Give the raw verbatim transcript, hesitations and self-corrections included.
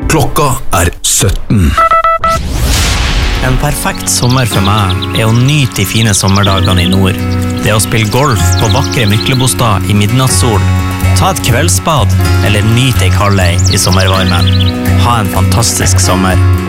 Klokka er sytten. En perfekt sommer for meg er å nyte de fine sommerdagene i nord. Det å spille golf på vakre Myklebostad i midnattssol, ta et kveldsbad eller nyte ei kaldei i sommervarmen. Ha en fantastisk sommer.